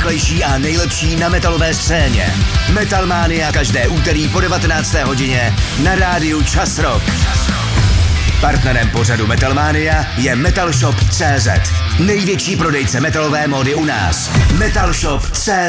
nejrychlejší a nejlepší na metalové scéně. Metal Mania každé úterý po 19. hodině na rádiu Čas Rock. Partnerem pořadu Metal Mania je Metalshop.cz. Největší prodejce metalové módy u nás. Metalshop.cz